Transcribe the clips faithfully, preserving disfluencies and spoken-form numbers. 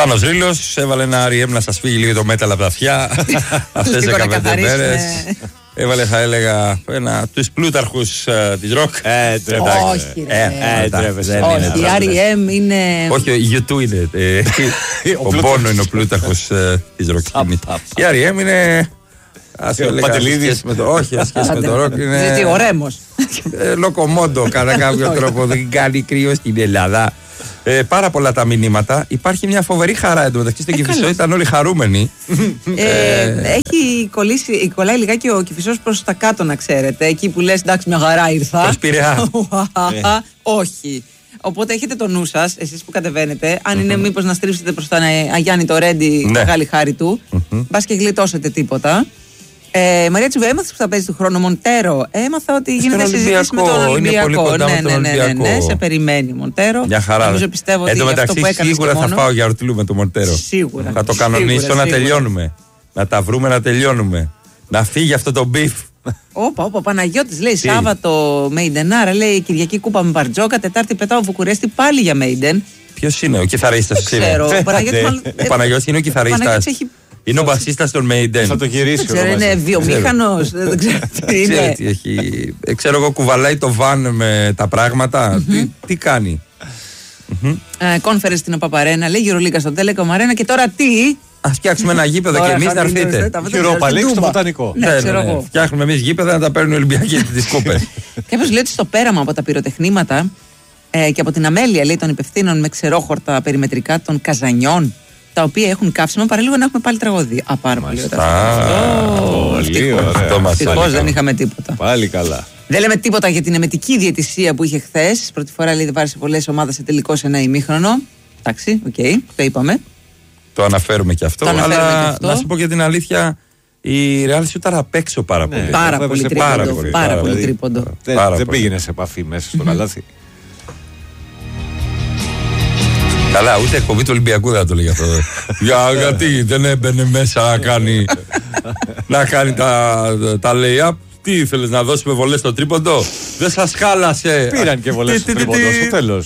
Πάνος Ρήλος έβαλε ένα αρ ι εμ να σας φύγει λίγο το μέταλλ από τα αυτιά. Αυτές δεκαπέντε μέρες. Έβαλε, θα έλεγα, ένα τους πλούταρχους uh, της ροκ. Ε, τρέπεσαι. Όχι, ρε. Όχι, η αρ ι εμ είναι... Όχι, η γιου τού είναι. Ο Μπόνο είναι ο πλούταρχος της ροκ. Η αρ ι εμ είναι... Ο Παντελίδης. Όχι, ασχέση με το ροκ είναι... Γιατί ο Ρέμος. Λοκομόντο, κατά κάποιο τρόπο. Δεν κάνει κρύο στην Ελλάδα. Ε, πάρα πολλά τα μηνύματα. Υπάρχει μια φοβερή χαρά εντωμεταξύ στην ε, Κηφισό. Ήταν όλοι χαρούμενοι. Ε, ε, έχει κολλήσει, κολλάει λιγάκι ο Κηφισός προς τα κάτω, να ξέρετε. Εκεί που λες εντάξει, μια χαρά ήρθα. Προς Πειραιά. Όχι. Οπότε έχετε το νου σας, εσείς που κατεβαίνετε. Αν είναι μήπως να στρίψετε προς τον Αγιάννη το Ρέντι, μεγάλη χάρη του. Μπας και γλιτώσετε τίποτα. Ε, Μαρία Τσουβέ, έμαθες που θα παίζει του χρόνου Μοντέρο? Έμαθα ότι γίνεται συζήτηση με τον Ολυμπιακό. Ναι, ναι, ναι, ναι, ναι, σε περιμένει Μοντέρο. Μια χαρά. Νομίζω, πιστεύω εν τω ότι μεταξύ, αυτό που σίγουρα θα φάω για ορτλού με τον Μοντέρο. Σίγουρα. Θα το κανονίσω σίγουρα, να σίγουρα. τελειώνουμε. Να τα βρούμε να τελειώνουμε. Να φύγει αυτό το μπιφ. Όπα, όπα, Παναγιώτης λέει Σάββατο Μέιντεν. Άρα λέει Κυριακή κούπα με Μπαρτζόκα. Τετάρτη πετάω Βουκουρέστι πάλι για Μέιντεν. Ποιος είναι ο κιθαρίστας? Ξέρω. Ο Παναγιώτης είναι ο κιθαρίστας. Είναι ο μπασίστας των Μέιντεν. Θα το γυρίσει. Δεν ξέρω, είναι βιομήχανος. Δεν ξέρω τι είναι. Ξέρω εγώ, κουβαλάει το βαν με τα πράγματα. Τι κάνει? Κόνφερες στην Παπαρένα, λέει Γυρολίκα στον Τέλεκομ Αρένα και τώρα τι? Ας φτιάξουμε ένα γήπεδο και εμείς να έρθετε. Europa League στο Βοτανικό. Ναι, ξέρω εγώ. Φτιάχνουμε εμείς γήπεδα να τα παίρνουν οι Ολυμπιακοί τις κούπες. Κάποιος λέει ότι στο πέραμα από τα πυροτεχνήματα και από την αμέλεια λέει των υπευθύνων με ξερόχορτα περιμετρικά των καζανιών, τα οποία έχουν καύσιμο, παραλίγο να έχουμε πάλι τραγωδία. Α, πάρα πολύ ωραία. Ευτυχώς δεν είχαμε τίποτα. Πάλι καλά. Δεν λέμε τίποτα για την εμετική διαιτησία που είχε χθες. Πρώτη φορά λέει δεν βάρεσε πολλές ομάδες σε τελικό σε ένα ημίχρονο. Εντάξει, οκ, okay, το είπαμε. Το αναφέρουμε και αυτό. Αλλά και αυτό. Να σου πω για την αλήθεια, η Real σούταρε απ' έξω πάρα πολύ. Ναι, πάρα, πάρα, πολύ τρίποντο, πάρα, πολύ, πάρα, πάρα πολύ τρίποντο. Δεν, πάρα δεν πολύ. πήγαινε σε επαφή μέσα στο καλάθι. Καλά, ούτε εκπομπή του Ολυμπιακού δεν θα το λέει αυτό. Για, γιατί δεν έμπαινε μέσα να κάνει, να κάνει τα, τα lay-up. Τι ήθελες να δώσουμε βολές στο τρίποντο? Δεν σας χάλασε? Πήραν και βολές στο τρίποντο στο τέλος.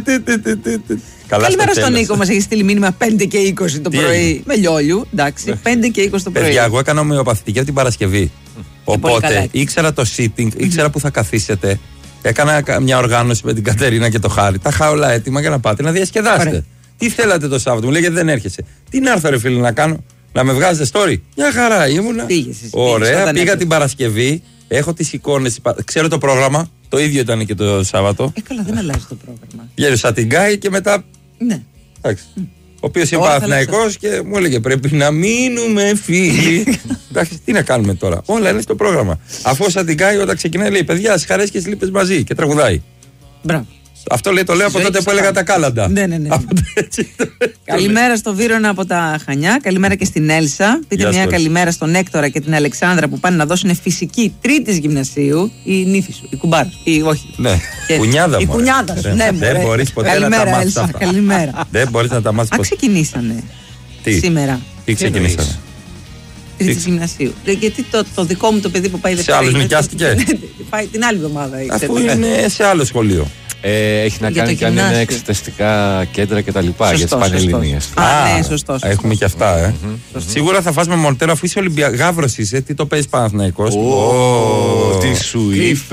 Καλημέρα στον Νίκο, μας έχει στείλει μήνυμα πέντε και είκοσι το πρωί. Με λιόλιου, εντάξει, πέντε και είκοσι το πρωί. Παιδιά, εγώ έκανα ομοιοπαθητική από την Παρασκευή. Οπότε ήξερα το sitting, ήξερα που θα καθίσετε. Έκανα μια οργάνωση με την Κατερίνα και το Χάρη. Τα είχα όλα έτοιμα για να πάτε να διασκεδάσετε. Ωραία. Τι θέλατε το Σάββατο? Μου λέγεται δεν έρχεσαι. Τι να έρθω, ρε φίλε, να κάνω? Να με βγάζετε story? Μια χαρά ήμουνα. Πήγες, ωραία, πήγα πήγες. την Παρασκευή. Έχω τις εικόνες. Ξέρω το πρόγραμμα. Το ίδιο ήταν και το Σάββατο. Ε, καλά, δεν αλλάζει το πρόγραμμα. Γέρισα την Γκάη και μετά. Ναι. Εντάξει. Ο οποίος είναι Παναθηναϊκός και μου έλεγε πρέπει να μείνουμε φίλοι. Εντάξει, τι να κάνουμε τώρα? Όλα είναι στο πρόγραμμα. Αφού ο Σαντιγκάη όταν ξεκινάει λέει παιδιά, στις χαρές και στις λύπες μαζί και τραγουδάει. Μπράβο. Αυτό λέει, το λέω από τότε που έλεγα τα κάλαντα. Ναι, ναι, ναι. Καλημέρα στο Βίρονα από τα Χανιά. Καλημέρα και στην Έλσα. Πείτε μια καλημέρα στον Έκτορα και την Αλεξάνδρα που πάνε να δώσουν φυσική τρίτης γυμνασίου. Η νύφη σου, η κουμπάρα. Η, όχι. Ναι, κουνιάδα μου. Η κουνιάδα σου. Ναι, δεν μπορείς ποτέ να τα μάθεις αυτά. Καλημέρα. Δεν μπορείς να τα μάθεις ποτέ. Α, ξεκινήσανε σήμερα. Τι ξεκινήσανε? Τρίτης γυμνασίου. Γιατί το δικό μου το παιδί που πάει σε άλλους νοικιάστηκε? Πάει την άλλη εβδομάδα. Αφού είναι σε άλλο σχολείο. Ε, έχει να για κάνει και αν είναι εξεταστικά κέντρα και τα λοιπά για τις Πανελληνίες. Α, ναι, σωστό. Έχουμε και αυτά, ε. Mm-hmm. Σίγουρα θα φας με Μοντέρο αφού είσαι Ολυμπιακός. Γαύρος είσαι, τι το παίζεις Παναθηναϊκός? Oh, τι σου είπε.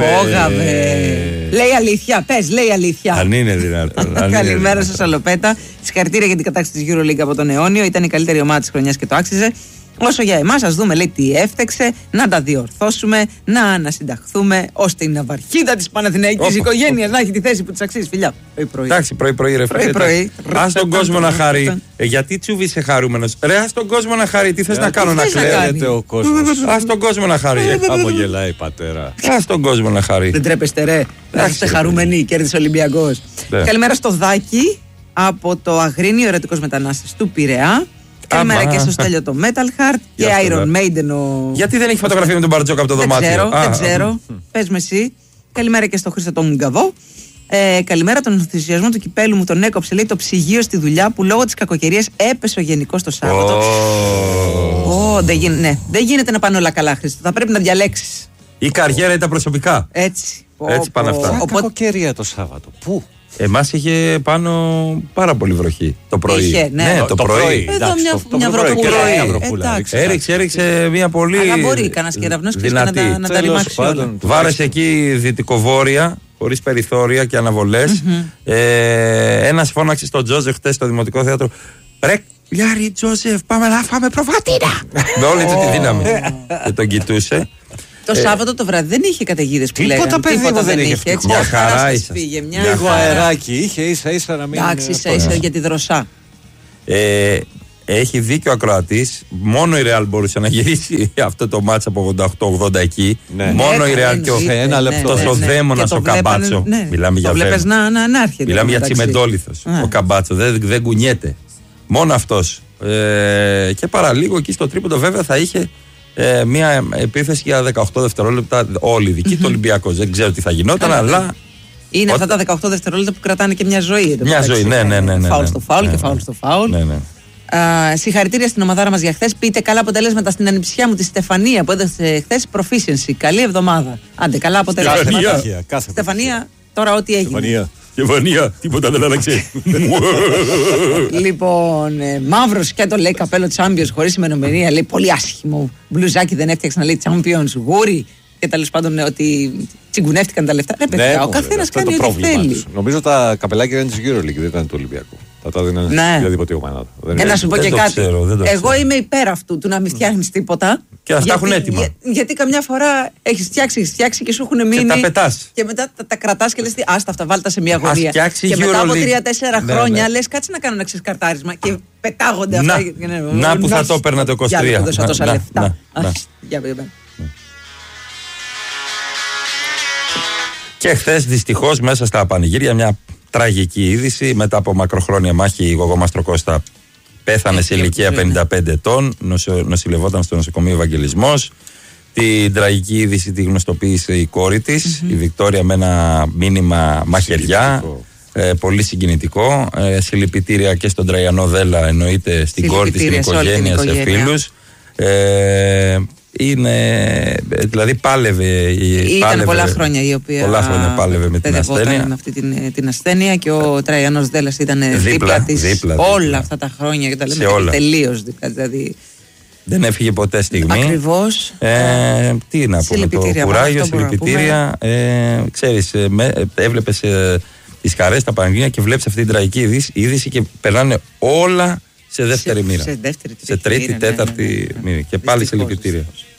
Λέει αλήθεια, πες, λέει αλήθεια. Αν είναι δυνατόν. Καλημέρα σας, Σαλοπέτα. Συγχαρητήρια για την κατάκτηση της EuroLeague από τον αιώνιο. Ήταν η καλύτερη ομάδα της χρονιάς και το άξιζε. Όσο για εμάς, ας δούμε λέει τι έφταξε, να τα διορθώσουμε, να ανασυνταχθούμε, ώστε η ναυαρχίδα της Παναθηναϊκής οικογένειας να έχει τη θέση που της αξίζει. Φιλιά. Εντάξει, πρωί-πρωί ρε φίλε. Ας τον κόσμο να χαρεί. Γιατί Τσούβι είσαι χαρούμενος? Ρε, ας τον κόσμο να χαρεί. Τι θες να κάνω, να κλαίω? Ας τον κόσμο να χαρεί. Χαμογελάει πατέρα. Ας τον κόσμο να χαρεί. Δεν τρέπεστε ρε. Να είστε χαρούμενοι, κέρδισε ο Ολυμπιακός. Καλημέρα στο Δάκη από το Αγρίνιο, ερωτικός μετανάστης του Πειραιά. Καλημέρα και στο Στέλιο το Metal Heart και Iron Maiden ο... Γιατί δεν έχει φωτογραφία με τον Μπαρτζόκα από το δωμάτιο? Δεν ξέρω, δεν ξέρω. Πες με εσύ. Καλημέρα και στο Χρήστο τον Γκαβό. Ε, καλημέρα, τον ενθουσιασμό του κυπέλου μου τον έκοψε λέει το ψυγείο στη δουλειά που λόγω της κακοκαιρίας έπεσε ο γενικός το Σάββατο. Oh. Oh, δεν, γι... ναι. δεν γίνεται να πάνε όλα καλά, Χρήστο. Θα πρέπει να διαλέξεις. Η καριέρα ή τα προσωπικά. Έτσι. Έτσι πάνε αυτά. Οπότε... κακοκαιρία το Σάββατο. Πού? Εμάς είχε πάνω πάρα πολύ βροχή το πρωί. Είχε, ναι. ναι, το, το πρωί. πρωί. Εδώ μια, το, το μια βροχούλα. Έριξε, έριξε μια πολύ. Αλλά μπορεί κανένα κεραυνός και να, να, να τα ρημάξει όλα. Βάρεσε εκεί δυτικοβόρεια, χωρίς περιθώρια και αναβολές. Mm-hmm. Ε, ένας φώναξε στον Τζόζεφ χτες στο Δημοτικό Θέατρο. Ρε, Λιάρη Τζόζεφ, πάμε να φάμε προβατίνα. Με όλη του τη δύναμη. Και τον κοιτούσε. Το Σάββατο το βράδυ δεν είχε καταιγίδες που λέγανε. Τίποτα παιδί μου δεν είχε. Έτσι, μια χαρά ίσα. Λίγο αεράκι είχε, ίσα ίσα να μην. Εντάξει, ίσα ίσα για τη δροσά. Ε, έχει δίκιο ο ακροατής. Μόνο η Ρεάλ μπορούσε να γυρίσει αυτό το μάτς από ογδόντα οκτώ ογδόντα εκεί. Ναι. Μόνο ναι, η Ρεάλ και ο τόσο δαίμονας ο Καμπάτσο. Ναι. Μιλάμε για βλέπεις να, να, να έρχεται. Μιλάμε για τσιμεντόλιθος. Ναι. Ο Καμπάτσο δεν, δεν κουνιέται. Μόνο αυτός. Ε, και παραλίγο εκεί στο τρίποντο βέβαια θα είχε ε, μια επίθεση για δεκαοκτώ δευτερόλεπτα. Όλοι δικοί του Ολυμπιακός. Δεν ξέρω τι θα γινόταν, αλλά. Είναι αυτά τα δεκαοκτώ δευτερόλεπτα που κρατάνε και μια ζωή. Μια ζωή, ναι, ναι, ναι, ναι. Φάουλ στο φάουλ και φάουλ στο φάουλ. Συγχαρητήρια στην ομαδάρα μας για χθες. Πείτε καλά αποτελέσματα στην ανιψιά μου τη Στεφανία που έδωσε χθες proficiency. Καλή εβδομάδα. Άντε, καλά αποτελέσματα. Στεφανία, τώρα ό,τι έγινε. Στεφανία, τίποτα δεν άλλαξε. Λοιπόν, ε, μαύρο σκέτο λέει καπέλο Champions χωρίς ημερομηνία. Λέει πολύ άσχημο. Μπλουζάκι δεν έφτιαξε να λέει Champions. Γούρι. Και τέλος πάντων ότι τσιγκουνεύτηκαν τα λεφτά. Ρε παιδιά, ναι, ο καθένας κάνει ό,τι θέλει. Νομίζω τα καπελάκια ήταν της EuroLeague, δεν ήταν του Ολυμπιακού. Θα τα δίνανε ναι. οποιαδήποτε ομάδα. Ε, να σου πω και κάτι. Ξέρω, Εγώ είμαι υπέρ αυτού του να μην φτιάχνεις τίποτα. Και να τα έχουν έτοιμα. Για, γιατί καμιά φορά έχεις φτιάξει, έχεις φτιάξει και σου έχουν μείνει. Και τα πετάς. Και μετά τα, τα κρατάς και λες τι, άστα αυτά, βάλτε σε μια γωνία. Και μετά από τρία-τέσσερα ναι, χρόνια ναι. λες κάτσε να κάνω ένα ξεσκαρτάρισμα και πετάγονται να, αυτά. Να, να που θα το έπαιρνα το είκοσι τρία. Για να δώσα τόσα λεφτά. Και χθες δυστυχώς μέσα στα πανηγύρια μια τραγική είδηση. Μετά από μακροχρόνια μάχη η Γογό Μαστροκώστα πέθανε σε ηλικία πενήντα πέντε ετών, νοσηλευόταν στο νοσοκομείο Ευαγγελισμός. Την τραγική είδηση τη γνωστοποίησε η κόρη της, mm-hmm. η Βικτόρια, με ένα μήνυμα μαχαιριά. Ε, πολύ συγκινητικό. Ε, συλληπιτήρια και στον Τραϊανό Δέλα, εννοείται στην κόρη της, στην οικογένεια, σε φίλους. Ε, είναι, δηλαδή πάλευε. Ήταν πάλευε, πολλά χρόνια η οποία. Πολλά χρόνια πάλευε με την ασθένεια. Με αυτή την, την ασθένεια και ο Τραϊανός Δέλλας ήταν δίπλα, δίπλα της δίπλα, όλα δίπλα. Αυτά τα χρόνια και τα λέμε τελείως δίπλα. Δηλαδή. Δεν έφυγε ποτέ στιγμή. Ακριβώς. Ε, τι να πούμε, το κουράγιο, συλληπιτήρια. Ε, ξέρεις, ε, έβλεπες ε, τις χαρές στα πανηγύρια και βλέπεις αυτή την τραγική είδηση, είδηση και περνάνε όλα σε δεύτερη μοίρα. Σε, δεύτερη, σε τρίτη, μοίρα, τέταρτη ναι, ναι, ναι, ναι. μοίρα. Και πάλι συλληπιτήρια.